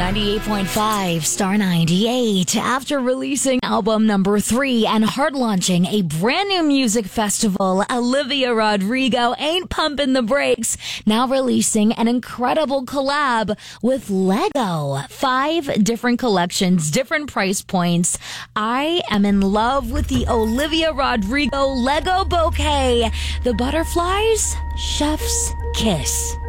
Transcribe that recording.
98.5 Star 98. After releasing album number 3 and hard launching a brand new music festival, Olivia Rodrigo ain't pumping the brakes. Now releasing an incredible collab with Lego. 5 different collections, different price points. I am in love with the Olivia Rodrigo Lego bouquet. The butterflies, chef's kiss.